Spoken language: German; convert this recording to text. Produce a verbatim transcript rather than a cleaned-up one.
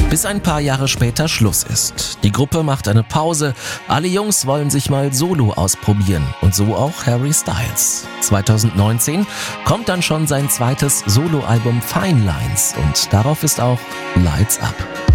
Bis ein paar Jahre später Schluss ist. Die Gruppe macht eine Pause, alle Jungs wollen sich mal solo ausprobieren und so auch Harry Styles. zwanzig neunzehn kommt dann schon sein zweites Soloalbum Fine Lines und darauf ist auch Lights Up.